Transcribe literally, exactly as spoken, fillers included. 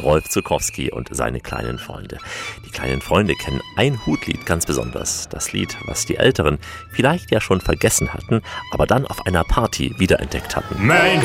Rolf Zuckowski und seine kleinen Freunde. Die kleinen Freunde kennen ein Hutlied ganz besonders. Das Lied, was die Älteren vielleicht ja schon vergessen hatten, aber dann auf einer Party wiederentdeckt hatten. Mein